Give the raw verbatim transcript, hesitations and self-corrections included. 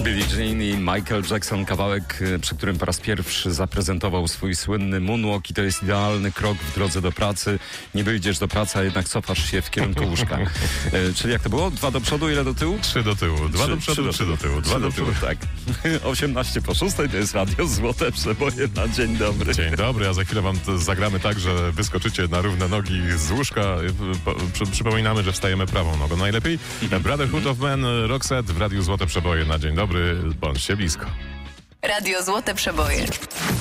Billie Jean i Michael Jackson, kawałek, przy którym po raz pierwszy zaprezentował swój słynny moonwalk i to jest idealny krok w drodze do pracy. Niby idziesz do pracy, a jednak cofasz się w kierunku łóżka. E, czyli jak to było? Dwa do przodu, ile do tyłu? Trzy do tyłu. Dwa Trzy, do przodu, trzy trzy do tyłu. Dwa Trzy do tyłu. tak. osiemnaście po szóstej to jest Radio Złote Przeboje na dzień dobry. Dzień dobry, a za chwilę wam to zagramy tak, że wyskoczycie na równe nogi z łóżka. Przy, przypominamy, że wstajemy prawą nogą najlepiej. Brotherhood of Men, Roxette w Radiu Złote Przeboje na dzień dobry. Bądźcie blisko. Radio Złote Przeboje.